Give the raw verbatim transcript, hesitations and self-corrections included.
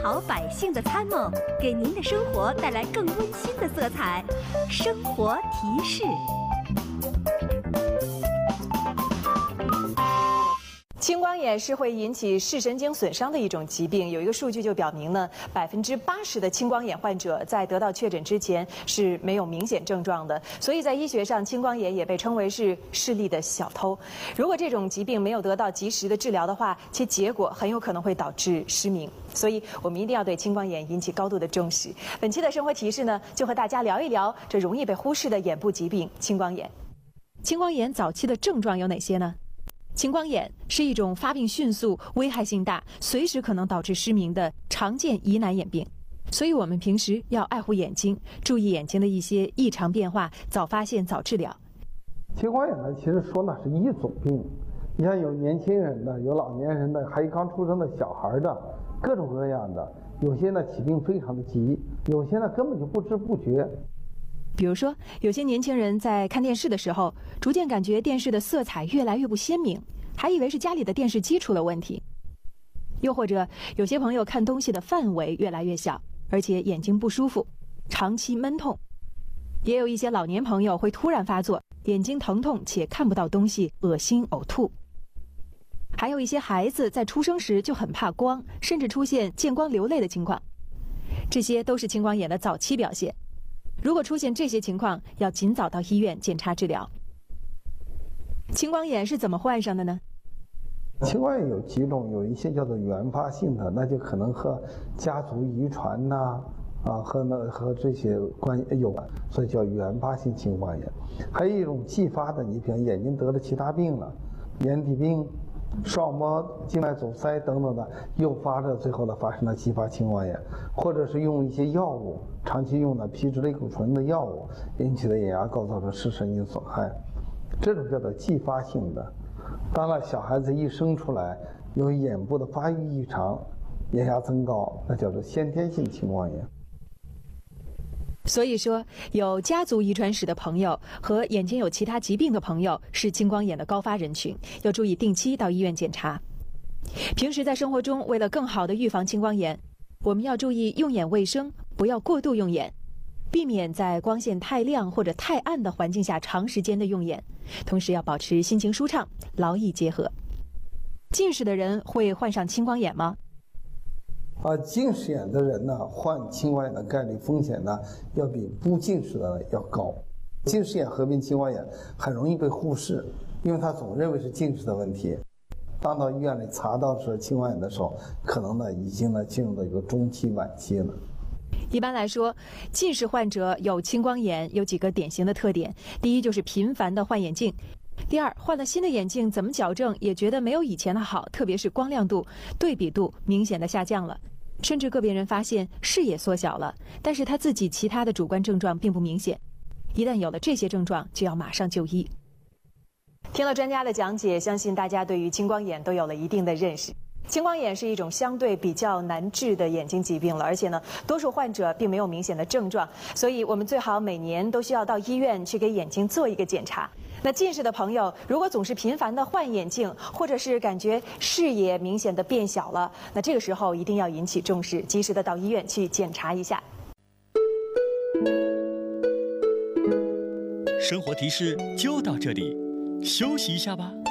好百姓的参谋，给您的生活带来更温馨的色彩。生活提示。 青光眼是会引起视神经损伤的一种疾病，有一个数据就表明呢，百分之八十的青光眼患者在得到确诊之前是没有明显症状的。所以在医学上，青光眼也被称为是视力的小偷。如果这种疾病没有得到及时的治疗的话，其结果很有可能会导致失明。所以我们一定要对青光眼引起高度的重视。本期的生活提示呢，就和大家聊一聊这容易被忽视的眼部疾病——青光眼。青光眼早期的症状有哪些呢？青光眼是一种发病迅速、危害性大、随时可能导致失明的常见疑难眼病，所以我们平时要爱护眼睛，注意眼睛的一些异常变化，早发现早治疗。 青光眼呢，其实说呢是一种病，你像有年轻人的，有老年人的，还有刚出生的小孩的，各种各样的。有些呢起病非常的急，有些呢根本就不知不觉。 比如说，有些年轻人在看电视的时候，逐渐感觉电视的色彩越来越不鲜明，还以为是家里的电视机出了问题。又或者，有些朋友看东西的范围越来越小，而且眼睛不舒服，长期闷痛。也有一些老年朋友会突然发作，眼睛疼痛且看不到东西，恶心呕吐。还有一些孩子在出生时就很怕光，甚至出现见光流泪的情况。这些都是青光眼的早期表现。如果出现这些情况，要尽早到医院检查治疗。青光眼是怎么患上的呢？ 青光眼有几种，有一些叫做原发性的，那就可能和家族遗传呐、啊，啊和那和这些关系有关，所以叫原发性青光眼。还有一种继发的，你比如眼睛得了其他病了，眼底病、视膜静脉阻塞等等的，诱发着最后呢发生了继发青光眼，或者是用一些药物，长期用的皮质类固醇的药物引起的眼压构造成视神经损害，这种叫做继发性的。当然，小孩子一生出来有眼部的发育异常，眼压增高，那叫做先天性青光眼。 所以说，有家族遗传史的朋友和眼睛有其他疾病的朋友是青光眼的高发人群，要注意定期到医院检查。平时在生活中，为了更好的预防青光眼，我们要注意用眼卫生，不要过度用眼，避免在光线太亮或者太暗的环境下长时间的用眼，同时要保持心情舒畅，劳逸结合。近视的人会患上青光眼吗？ 啊，近视眼的人呢，患青光眼的概率风险呢，要比不近视的要高。近视眼合并青光眼很容易被忽视，因为他总认为是近视的问题。当到医院里查到是青光眼的时候，可能呢已经呢进入到一个中期晚期了。 一般来说，近视患者有青光眼有几个典型的特点：第一就是频繁的换眼镜；第二，换了新的眼镜怎么矫正也觉得没有以前的好，特别是光亮度、对比度明显的下降了，甚至个别人发现视野缩小了，但是他自己其他的主观症状并不明显。一旦有了这些症状，就要马上就医。听了专家的讲解，相信大家对于青光眼都有了一定的认识。青光眼是一种相对比较难治的眼睛疾病了，而且呢，多数患者并没有明显的症状，所以我们最好每年都需要到医院去给眼睛做一个检查。那近视的朋友，如果总是频繁的换眼镜，或者是感觉视野明显的变小了，那这个时候一定要引起重视，及时的到医院去检查一下。 生活提示就到这里，休息一下吧。